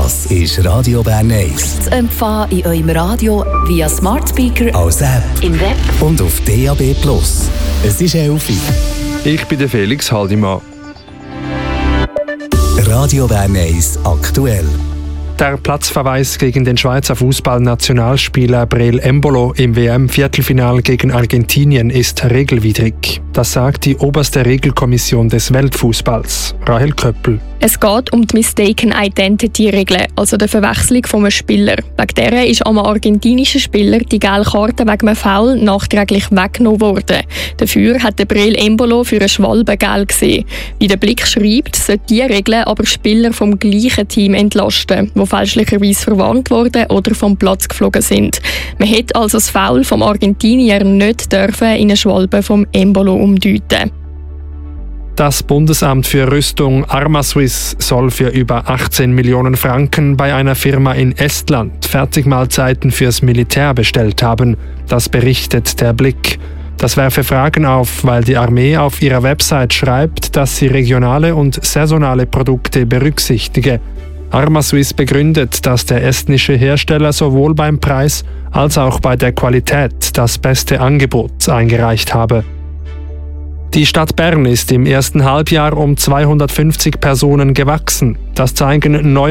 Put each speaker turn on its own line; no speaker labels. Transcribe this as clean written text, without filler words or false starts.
Das ist Radio Bern 1.
Zu empfangen in eurem Radio via Smart Speaker,
als App
im Web
und auf DAB+. Es ist 11 Uhr.
Ich bin der Felix Haldimann.
Radio Bern 1 aktuell.
Der Platzverweis gegen den Schweizer Fußballnationalspieler Breel Embolo im WM-Viertelfinale gegen Argentinien ist regelwidrig. Das sagt die oberste Regelkommission des Weltfußballs. Rahel Köppel.
Es geht um die Mistaken Identity-Regel, also die Verwechslung von einem Spieler. Wegen dieser ist einem argentinischen Spieler die gelbe Karte wegen einem Foul nachträglich weggenommen worden. Dafür hat der Breel Embolo für eine Schwalbe gelb gesehen. Wie der Blick schreibt, sollte diese Regel aber Spieler vom gleichen Team entlasten, die fälschlicherweise verwarnt wurden oder vom Platz geflogen sind. Man hätte also das Foul vom Argentinier nicht dürfen in eine Schwalbe vom Embolo umdeuten.
Das Bundesamt für Rüstung Armaswiss soll für über 18 Millionen Franken bei einer Firma in Estland Fertigmahlzeiten fürs Militär bestellt haben. Das berichtet der Blick. Das werfe Fragen auf, weil die Armee auf ihrer Website schreibt, dass sie regionale und saisonale Produkte berücksichtige. Armaswiss begründet, dass der estnische Hersteller sowohl beim Preis als auch bei der Qualität das beste Angebot eingereicht habe. Die Stadt Bern ist im ersten Halbjahr um 250 Personen gewachsen. Das zeigen neue